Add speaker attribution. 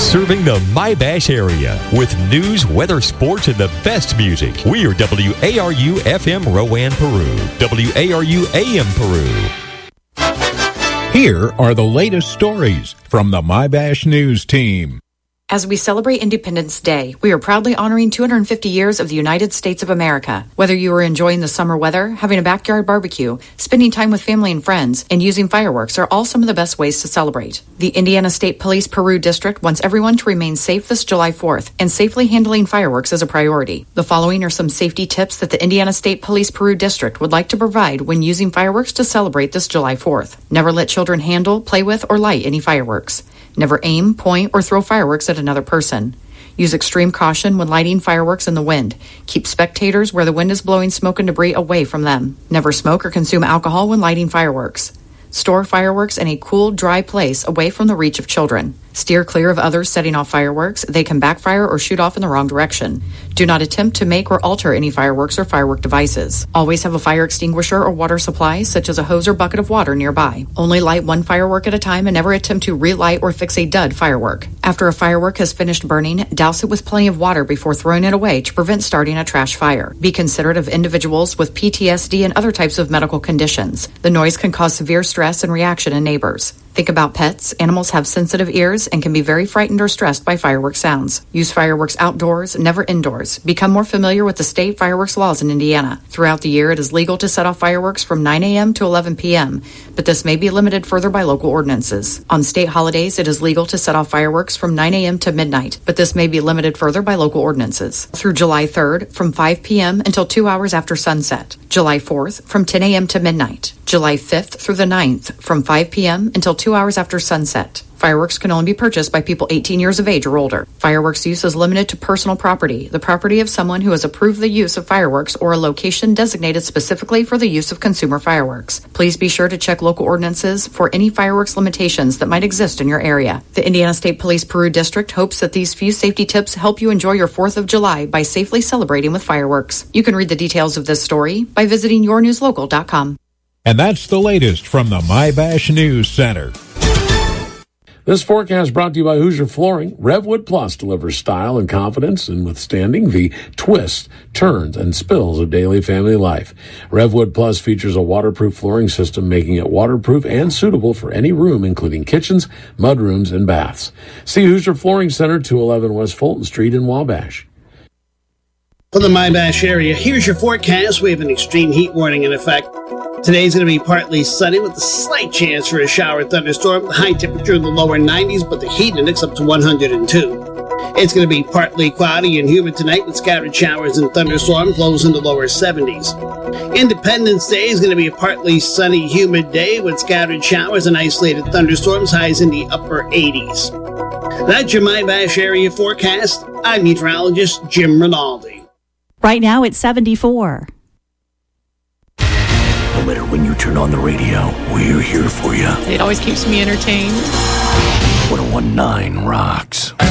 Speaker 1: Serving the My-Bash area with news, weather, sports, and the best music. We are WARU FM Rowan, Peru. WARU AM Peru.
Speaker 2: Here are the latest stories from the My-Bash News team.
Speaker 3: As we celebrate Independence Day, we are proudly honoring 250 years of the United States of America. Whether you are enjoying the summer weather, having a backyard barbecue, spending time with family and friends, and using fireworks are all some of the best ways to celebrate. The Indiana State Police Peru District wants everyone to remain safe this July 4th, and safely handling fireworks is a priority. The following are some safety tips that the Indiana State Police Peru District would like to provide when using fireworks to celebrate this July 4th. Never let children handle, play with, or light any fireworks. Never aim, point, or throw fireworks at another person. Use extreme caution when lighting fireworks in the wind. Keep spectators where the wind is blowing smoke and debris away from them. Never smoke or consume alcohol when lighting fireworks. Store fireworks in a cool, dry place away from the reach of children. Steer clear of others setting off fireworks. They can backfire or shoot off in the wrong direction. Do not attempt to make or alter any fireworks or firework devices. Always have a fire extinguisher or water supply, such as a hose or bucket of water nearby. Only light one firework at a time and never attempt to relight or fix a dud firework. After a firework has finished burning, douse it with plenty of water before throwing it away to prevent starting a trash fire. Be considerate of individuals with PTSD and other types of medical conditions. The noise can cause severe stress and reaction in neighbors. Think about pets. Animals have sensitive ears and can be very frightened or stressed by fireworks sounds. Use fireworks outdoors, never indoors. Become more familiar with the state fireworks laws in Indiana. Throughout the year, it is legal to set off fireworks from 9 a.m. to 11 p.m., but this may be limited further by local ordinances. On state holidays, it is legal to set off fireworks from 9 a.m. to midnight, but this may be limited further by local ordinances. Through July 3rd, from 5 p.m. until 2 hours after sunset. July 4th, from 10 a.m. to midnight. July 5th through the 9th, from 5 p.m. until 2 hours after sunset. Fireworks can only be purchased by people 18 years of age or older. Fireworks use is limited to personal property, the property of someone who has approved the use of fireworks or a location designated specifically for the use of consumer fireworks. Please be sure to check local ordinances for any fireworks limitations that might exist in your area. The Indiana State Police Peru District hopes that these few safety tips help you enjoy your 4th of July by safely celebrating with fireworks. You can read the details of this story by visiting yournewslocal.com.
Speaker 2: And that's the latest from the My-Bash News Center.
Speaker 4: This forecast brought to you by Hoosier Flooring. Revwood Plus delivers style and confidence in withstanding the twists, turns, and spills of daily family life. Revwood Plus features a waterproof flooring system, making it waterproof and suitable for any room, including kitchens, mudrooms, and baths. See Hoosier Flooring Center, 211 West Fulton Street in Wabash.
Speaker 5: For the My-Bash area, here's your forecast. We have an extreme heat warning in effect. Today's going to be partly sunny with a slight chance for a shower thunderstorm. The high temperature in the lower 90s, but the heat index up to 102. It's going to be partly cloudy and humid tonight with scattered showers and thunderstorms, lows in the lower 70s. Independence Day is going to be a partly sunny, humid day with scattered showers and isolated thunderstorms, highs in the upper 80s. That's your My-Bash area forecast. I'm meteorologist Jim Rinaldi.
Speaker 6: Right now it's 74.
Speaker 7: No matter when you turn on the radio, we're here for you.
Speaker 8: It always keeps me entertained.
Speaker 7: 1019 rocks.